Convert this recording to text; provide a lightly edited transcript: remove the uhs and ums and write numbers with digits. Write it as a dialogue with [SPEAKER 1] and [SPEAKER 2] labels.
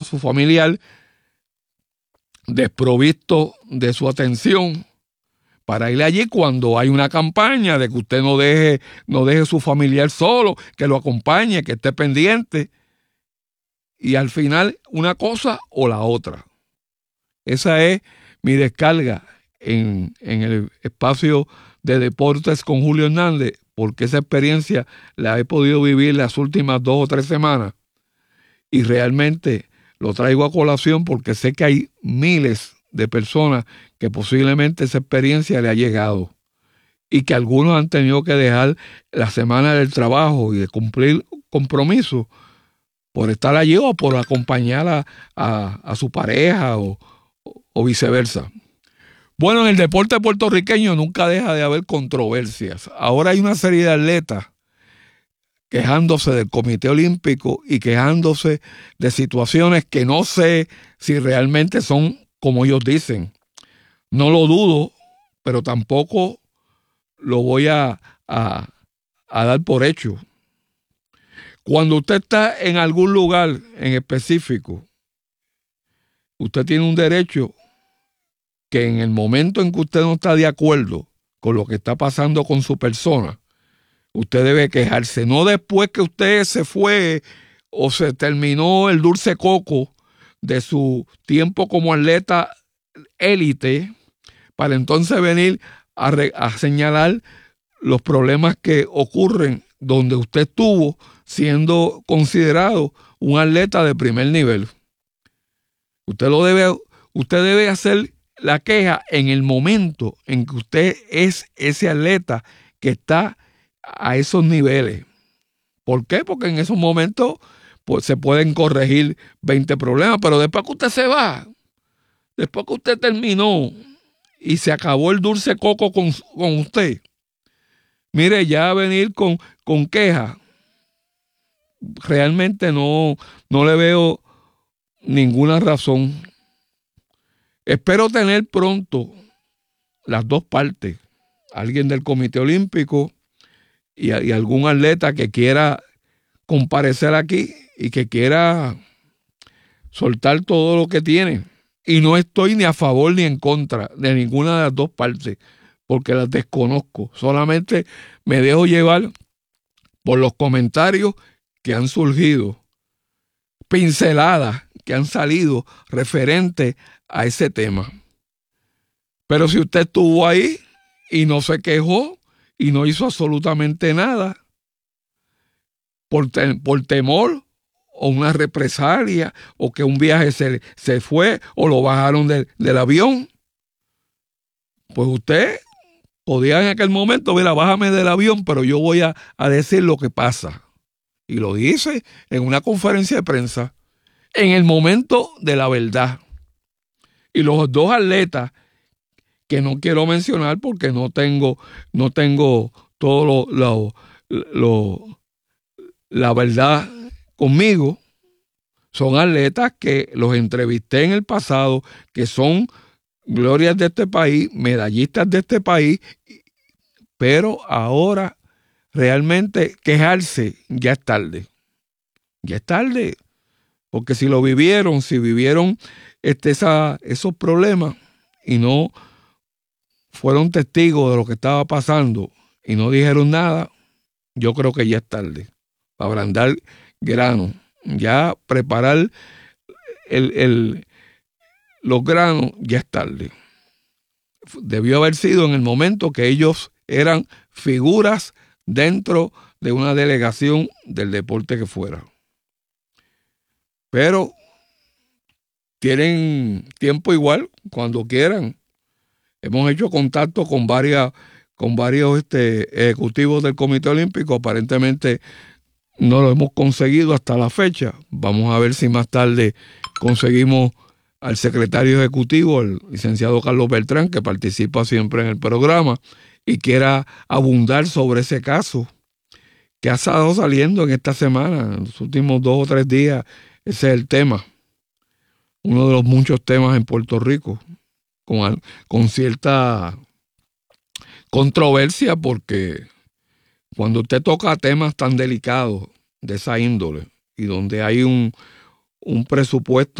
[SPEAKER 1] su familiar desprovisto de su atención para ir allí cuando hay una campaña de que usted no deje su familiar solo, que lo acompañe, que esté pendiente. Y al final, una cosa o la otra. Esa es mi descarga en el espacio de Deportes con Julio Hernández, porque esa experiencia la he podido vivir las últimas 2 o 3 semanas. Y realmente lo traigo a colación porque sé que hay miles de personas que posiblemente esa experiencia le ha llegado y que algunos han tenido que dejar la semana del trabajo y de cumplir compromisos por estar allí o por acompañar a su pareja o viceversa. Bueno, en el deporte puertorriqueño nunca deja de haber controversias. Ahora hay una serie de atletas quejándose del Comité Olímpico y quejándose de situaciones que no sé si realmente son como ellos dicen. No lo dudo, pero tampoco lo voy a dar por hecho. Cuando usted está en algún lugar en específico, usted tiene un derecho que en el momento en que usted no está de acuerdo con lo que está pasando con su persona, usted debe quejarse. No después que usted se fue o se terminó el dulce coco de su tiempo como atleta élite, para entonces venir a señalar los problemas que ocurren donde usted estuvo siendo considerado un atleta de primer nivel. Usted debe hacer la queja en el momento en que usted es ese atleta que está a esos niveles. ¿Por qué? Porque en esos momentos pues, se pueden corregir 20 problemas, pero después que usted se va, después que usted terminó y se acabó el dulce coco con usted, mire, ya venir con quejas, realmente no le veo ninguna razón. Espero tener pronto las dos partes, alguien del Comité Olímpico y algún atleta que quiera comparecer aquí y que quiera soltar todo lo que tiene. Y no estoy ni a favor ni en contra de ninguna de las dos partes, porque las desconozco. Solamente me dejo llevar por los comentarios que han surgido, pinceladas que han salido referentes a ese tema. Pero si usted estuvo ahí y no se quejó y no hizo absolutamente nada por temor o una represalia o que un viaje se fue o lo bajaron del avión, pues usted podía en aquel momento, mira, bájame del avión, pero yo voy a decir lo que pasa. Y lo dice en una conferencia de prensa en el momento de la verdad. Y los dos atletas que no quiero mencionar porque no tengo todo la verdad conmigo, son atletas que los entrevisté en el pasado, que son glorias de este país, medallistas de este país, pero ahora realmente quejarse ya es tarde. Ya es tarde, porque si vivieron esos problemas y no fueron testigos de lo que estaba pasando y no dijeron nada, yo creo que ya es tarde para ablandar grano, ya preparar los granos, ya es tarde. Debió haber sido en el momento que ellos eran figuras dentro de una delegación del deporte que fuera. Pero tienen tiempo igual cuando quieran. Hemos hecho contacto con varios ejecutivos del Comité Olímpico. Aparentemente no lo hemos conseguido hasta la fecha. Vamos a ver si más tarde conseguimos al secretario ejecutivo, el licenciado Carlos Beltrán, que participa siempre en el programa y quiera abundar sobre ese caso que ha estado saliendo en esta semana, en los últimos 2 o 3 días. Ese es el tema, uno de los muchos temas en Puerto Rico, con cierta controversia, porque cuando usted toca temas tan delicados de esa índole y donde hay un presupuesto